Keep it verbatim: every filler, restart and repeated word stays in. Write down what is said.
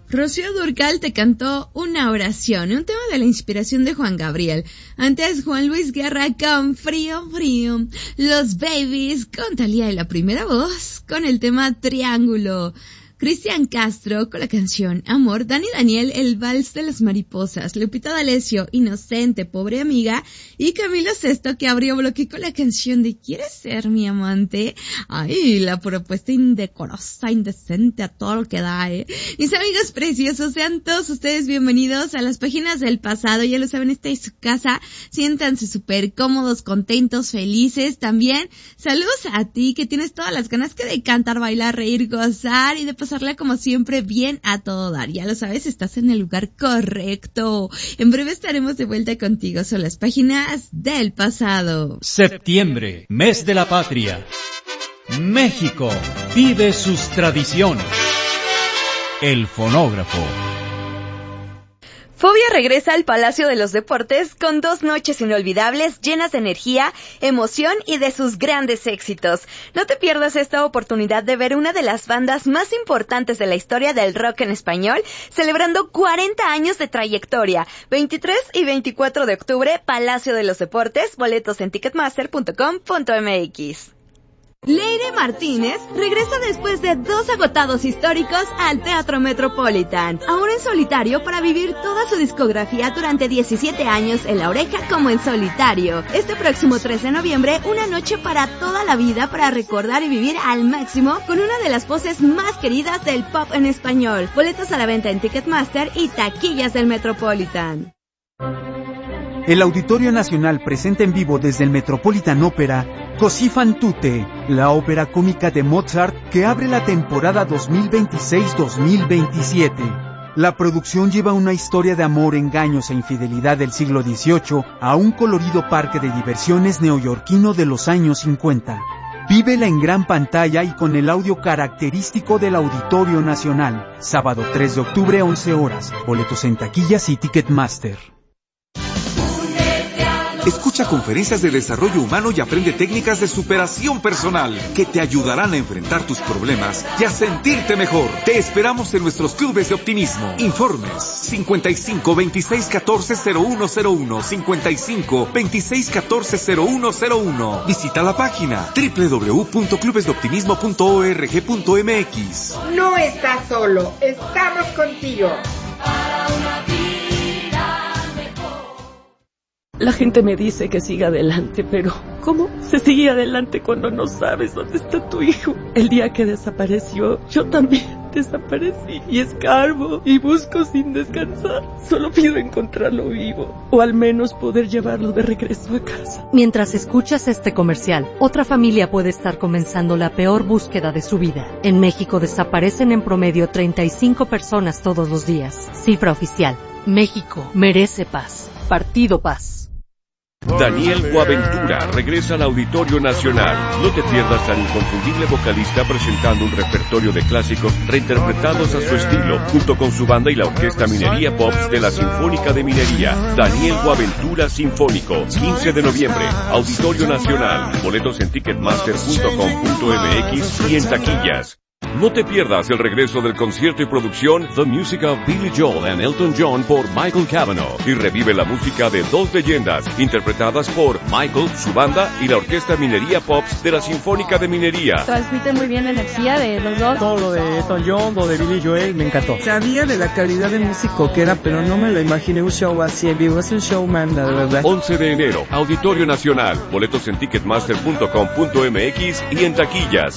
Rocío Dúrcal te cantó Una oración, un tema de la inspiración de Juan Gabriel. Antes Juan Luis Guerra con Frío, Frío. Los Babies con Thalía de la primera voz con el tema Triángulo. Cristian Castro con la canción Amor, Dani Daniel, El Vals de las Mariposas, Lupita D'Alessio, Inocente, Pobre Amiga, y Camilo Sesto, que abrió bloque con la canción de ¿Quieres ser mi amante? Ay, la propuesta indecorosa, indecente, a todo lo que da, eh. Mis amigos preciosos, sean todos ustedes bienvenidos a las páginas del pasado. Ya lo saben, esta es su casa, siéntanse súper cómodos, contentos, felices. También saludos a ti, que tienes todas las ganas que de cantar, bailar, reír, gozar y de pasarla como siempre bien a todo dar. Ya lo sabes, estás en el lugar correcto. En breve estaremos de vuelta contigo. Son las páginas del pasado. Septiembre, mes de la patria. México vive sus tradiciones. El fonógrafo. Fobia regresa al Palacio de los Deportes con dos noches inolvidables llenas de energía, emoción y de sus grandes éxitos. No te pierdas esta oportunidad de ver una de las bandas más importantes de la historia del rock en español, celebrando cuarenta años de trayectoria. veintitrés y veinticuatro de octubre, Palacio de los Deportes, boletos en ticketmaster punto com punto m x. Leire Martínez regresa después de dos agotados históricos al Teatro Metropolitan, ahora en solitario para vivir toda su discografía durante diecisiete años en La Oreja como en solitario. Este próximo tres de noviembre, una noche para toda la vida para recordar y vivir al máximo con una de las voces más queridas del pop en español. Boletos a la venta en Ticketmaster y taquillas del Metropolitan. El Auditorio Nacional presenta en vivo desde el Metropolitan Opera Così fan tutte, la ópera cómica de Mozart que abre la temporada dos mil veintiséis dos mil veintisiete. La producción lleva una historia de amor, engaños e infidelidad del siglo dieciocho a un colorido parque de diversiones neoyorquino de los años cincuenta. Vívela en gran pantalla y con el audio característico del Auditorio Nacional. Sábado tres de octubre, once horas. Boletos en taquillas y Ticketmaster. Escucha conferencias de desarrollo humano y aprende técnicas de superación personal que te ayudarán a enfrentar tus problemas y a sentirte mejor. Te esperamos en nuestros clubes de optimismo. Informes cincuenta y cinco, veintiséis, catorce, cero uno cero uno, cincuenta y cinco, veintiséis, catorce, cero uno cero uno. Visita la página doble u doble u doble u punto clubes de optimismo punto org punto m x. No estás solo, estamos contigo. Para una vida. La gente me dice que siga adelante, pero ¿cómo se sigue adelante cuando no sabes dónde está tu hijo? El día que desapareció, yo también desaparecí y escarbo y busco sin descansar. Solo pido encontrarlo vivo o al menos poder llevarlo de regreso a casa. Mientras escuchas este comercial, otra familia puede estar comenzando la peor búsqueda de su vida. En México desaparecen en promedio treinta y cinco personas todos los días. Cifra oficial. México merece paz. Partido Paz. Daniel Boaventura regresa al Auditorio Nacional. No te pierdas al inconfundible vocalista presentando un repertorio de clásicos reinterpretados a su estilo, junto con su banda y la Orquesta Minería Pops de la Sinfónica de Minería. Daniel Boaventura Sinfónico, quince de noviembre, Auditorio Nacional. Boletos en ticketmaster punto com punto m x y en taquillas. No te pierdas el regreso del concierto y producción The Music of Billy Joel and Elton John por Michael Cavanaugh y revive la música de dos leyendas interpretadas por Michael, su banda y la Orquesta Minería Pops de la Sinfónica de Minería. Transmite muy bien la energía de los dos. Todo lo de Elton John, lo de Billy Joel, me encantó. Sabía de la calidad de músico que era, pero no me lo imaginé un show así en vivo. Es un showman, la verdad. once de enero, Auditorio Nacional. Boletos en ticketmaster punto com punto m x y en taquillas.